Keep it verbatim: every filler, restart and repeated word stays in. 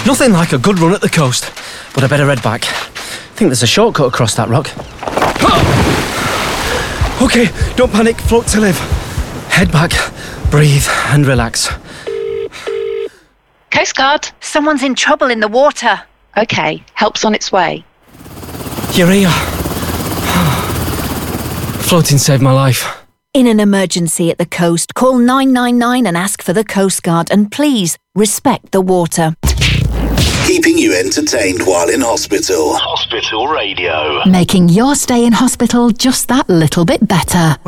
Nothing like a good run at the coast, but I better head back. I think there's a shortcut across that rock. OK, don't panic, float to live. Head back, breathe and relax. Coast Guard. Someone's in trouble in the water. OK, help's on its way. You're here. Floating saved my life. In an emergency at the coast, call nine nine nine and ask for the Coast Guard, and please respect the water. Keeping you entertained while in hospital. Hospital Radio. Making your stay in hospital just that little bit better.